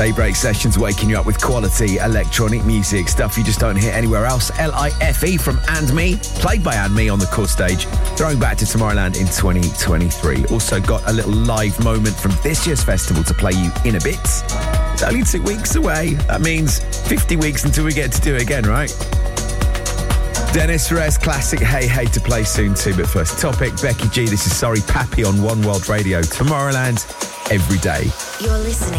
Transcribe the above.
Daybreak Sessions waking you up with quality electronic music, stuff you just don't hear anywhere else. L-I-F-E from And Me, played by And Me on the Core stage, throwing back to Tomorrowland in 2023. Also got a little live moment from this year's festival to play you in a bit. It's only 2 weeks away. That means 50 weeks until we get to do it again, right? Dennis Rez classic Hey Hey to play soon too, but first topic, Becky G, this is Sorry Pappy on One World Radio. Tomorrowland, every day. You're listening